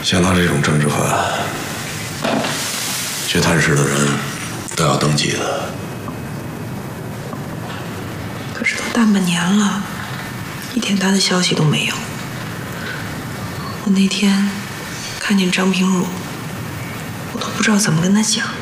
像他这种政治犯，去探视的人都要登记的。 可是都大半年了，一点他的消息都没有。我那天看见张平汝，我都不知道怎么跟他讲。